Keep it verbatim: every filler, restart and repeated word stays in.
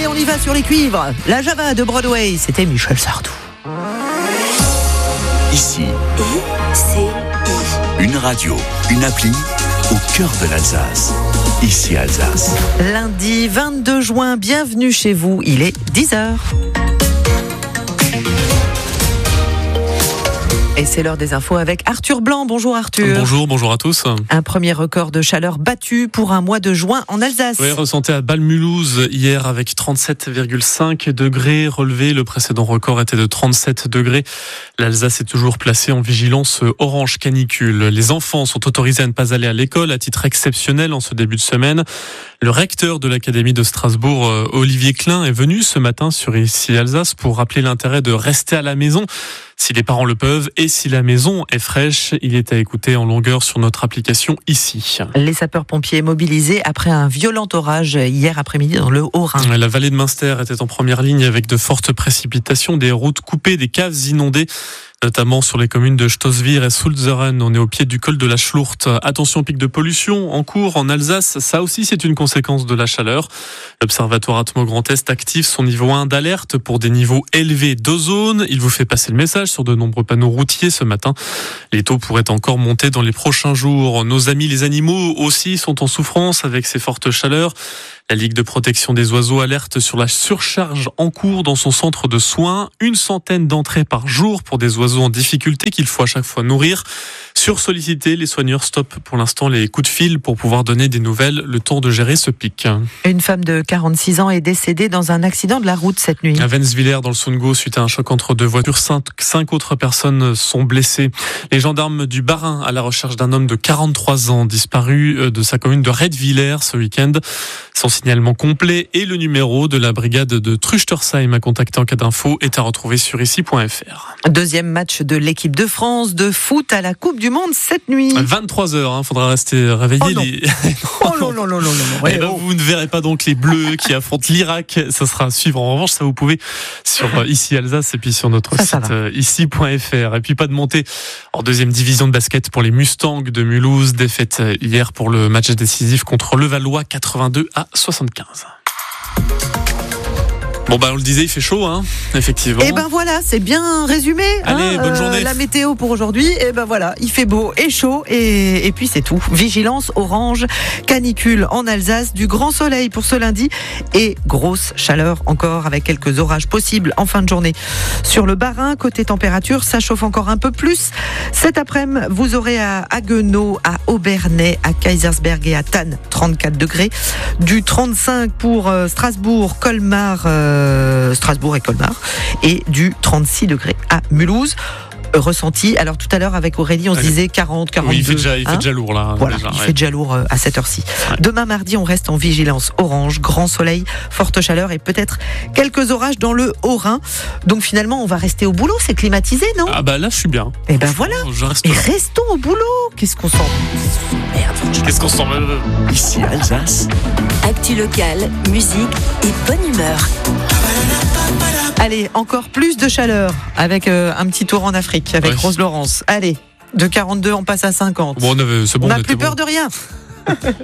Allez, on y va sur les cuivres. La Java de Broadway, c'était Michel Sardou. Ici, I, C, I. une radio, une appli au cœur de l'Alsace. Ici Alsace. Lundi vingt-deux juin, bienvenue chez vous, il est dix heures. Et c'est l'heure des infos avec Arthur Blanc. Bonjour Arthur. Bonjour, bonjour à tous. Un premier record de chaleur battu pour un mois de juin en Alsace. Oui, ressenti à Bâle-Mulhouse hier avec trente-sept virgule cinq degrés relevés. Le précédent record était de trente-sept degrés. L'Alsace est toujours placée en vigilance orange canicule. Les enfants sont autorisés à ne pas aller à l'école à titre exceptionnel en ce début de semaine. Le recteur de l'Académie de Strasbourg, Olivier Klein, est venu ce matin sur Ici Alsace pour rappeler l'intérêt de rester à la maison si les parents le peuvent et si la maison est fraîche. Il est à écouter en longueur sur notre application Ici. Les sapeurs-pompiers mobilisés après un violent orage hier après-midi dans le Haut-Rhin. La vallée de Münster était en première ligne avec de fortes précipitations, des routes coupées, des caves inondées, notamment sur les communes de Stoßwihr et Sulzeren. On est au pied du col de la Schlucht. Attention, pic de pollution en cours en Alsace. Ça aussi, c'est une conséquence de la chaleur. L'Observatoire Atmo Grand Est active son niveau un d'alerte pour des niveaux élevés d'ozone. Il vous fait passer le message sur de nombreux panneaux routiers ce matin. Les taux pourraient encore monter dans les prochains jours. Nos amis les animaux aussi sont en souffrance avec ces fortes chaleurs. La Ligue de protection des oiseaux alerte sur la surcharge en cours dans son centre de soins. Une centaine d'entrées par jour pour des oiseaux en difficulté qu'il faut à chaque fois nourrir. Sursollicités, les soigneurs stoppent pour l'instant les coups de fil pour pouvoir donner des nouvelles, le temps de gérer ce pic. Une femme de quarante-six ans est décédée dans un accident de la route cette nuit. À Wenzwiller, dans le Sundgau, suite à un choc entre deux voitures, cinq, cinq autres personnes sont blessées. Les gendarmes du Bas-Rhin à la recherche d'un homme de quarante-trois ans disparu de sa commune de Redwiller ce week-end. Son signalement complet et le numéro de la brigade de Truchtersheim à contacter en cas d'info est à retrouver sur ici point f r. Deuxième match de l'équipe de France de foot à la Coupe du Monde cette nuit. vingt-trois heures, hein, faudra rester réveillé. Oh non. Les... oh non, non, non, non, non. Eh ben, vous ne verrez pas donc les Bleus qui affrontent l'Irak. Ça sera à suivre. En revanche, ça vous pouvez sur euh, Ici Alsace et puis sur notre ça, site euh, ici point f r. Et puis pas de montée en deuxième division de basket pour les Mustangs de Mulhouse. Défaite hier pour le match décisif contre Levallois, quatre-vingt-deux à soixante-quinze. Bon bah on le disait, il fait chaud, hein, effectivement. Et ben voilà, c'est bien résumé. Allez, hein, bonne journée. Euh, la météo pour aujourd'hui, et ben voilà, il fait beau et chaud, et, et puis c'est tout. Vigilance orange, canicule en Alsace, du grand soleil pour ce lundi, et grosse chaleur encore avec quelques orages possibles en fin de journée. Sur le Bas-Rhin, côté température, ça chauffe encore un peu plus. Cet après-midi, vous aurez à Haguenau, à Obernai, à Kaisersberg et à Thann, trente-quatre degrés. Du trente-cinq pour euh, Strasbourg, Colmar, euh, Strasbourg et Colmar, et du trente-six degrés à Mulhouse. Ressenti, alors tout à l'heure avec Aurélie on se disait quarante, quarante-deux. Oui, il fait déjà, il fait hein déjà lourd là. Voilà, déjà, il ouais. fait déjà lourd à cette heure-ci. Ouais. Demain mardi, on reste en vigilance orange, grand soleil, forte chaleur et peut-être quelques orages dans le Haut-Rhin. Donc finalement, on va rester au boulot, c'est climatisé, non? Ah bah là, je suis bien. Et ben voilà. Je reste Et là. restons au boulot. Qu'est-ce qu'on sent? Merde. Qu'est-ce qu'on sent? Ici Alsace. Actu locale, musique et bonne humeur. Allez, encore plus de chaleur avec euh, un petit tour en Afrique avec Ouais. Rose Laurence. Allez, de quarante-deux, on passe à cinquante. Bon, on avait, c'est bon, on on n'a était plus bon. peur de rien.